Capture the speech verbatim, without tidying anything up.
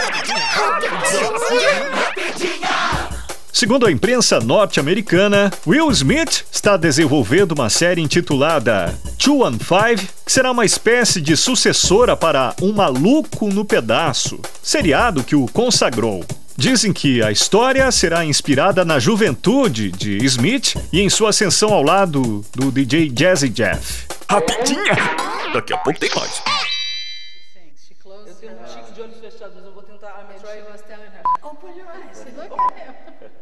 Segundo a imprensa norte-americana, Will Smith está desenvolvendo uma série intitulada Two and Five, que será uma espécie de sucessora para Um Maluco no Pedaço, seriado que o consagrou. Dizem que a história será inspirada na juventude de Smith e em sua ascensão ao lado do D J Jazzy Jeff. Rapidinha! Daqui a pouco tem mais. Eu tenho um tique de olhos fechados, mas eu vou tentar. I'm trying. Open your eyes. Look at him.